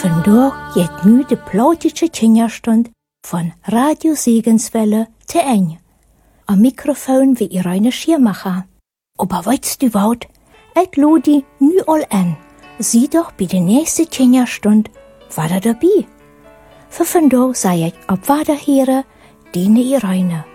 Vandaag geht nu de plautische Kinderstund von Radio Segenswelle te Ende. Am Mikrofon wie Irene Schirmacher. Aber weißt du was? Ich ludi nu all an. Sieh doch bei der nächsten Kinderstund war dabei. Für Vandaag sei ich ab Waderhere, Dine Irene.